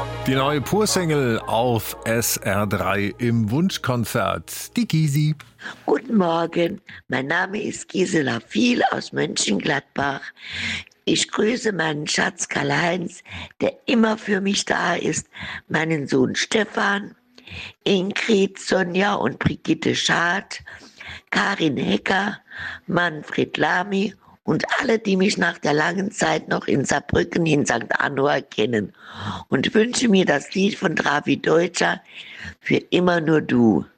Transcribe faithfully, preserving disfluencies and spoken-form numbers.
Die neue Pur-Single auf S R drei im Wunschkonzert. Die Gysi. Guten Morgen, mein Name ist Gisela Viel aus Mönchengladbach. Ich grüße meinen Schatz Karl-Heinz, der immer für mich da ist, meinen Sohn Stefan, Ingrid, Sonja und Brigitte Schad, Karin Hecker, Manfred Lamy und alle, die mich nach der langen Zeit noch in Saarbrücken in Sankt Annoa kennen, und wünsche mir das Lied von Dravi Deutscher, Für immer nur du.